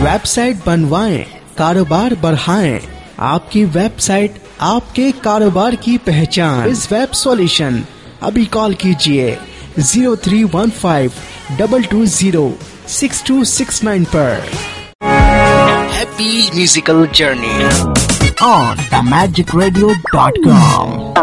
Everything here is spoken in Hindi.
वेबसाइट बनवाएं, कारोबार बढ़ाएं। आपकी वेबसाइट आपके कारोबार की पहचान। इस वेब सॉल्यूशन अभी कॉल कीजिए 0315-220-6269 पर। Happy musical journey on themagicradio.com।